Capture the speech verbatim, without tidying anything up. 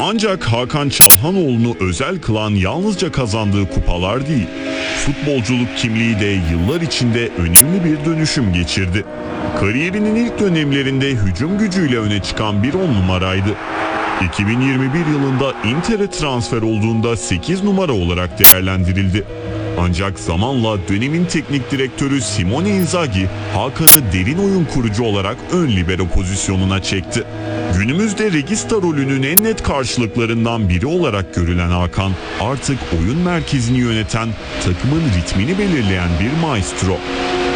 Ancak Hakan Çalhanoğlu'nu özel kılan yalnızca kazandığı kupalar değil, futbolculuk kimliği de yıllar içinde önemli bir dönüşüm geçirdi. Kariyerinin ilk dönemlerinde hücum gücüyle öne çıkan bir on numaraydı. iki bin yirmi bir yılında Inter'e transfer olduğunda sekiz numara olarak değerlendirildi. Ancak zamanla dönemin teknik direktörü Simone Inzaghi, Hakan'ı derin oyun kurucu olarak ön libero pozisyonuna çekti. Günümüzde regista rolünün en net karşılıklarından biri olarak görülen Hakan, artık oyun merkezini yöneten, takımın ritmini belirleyen bir maestro.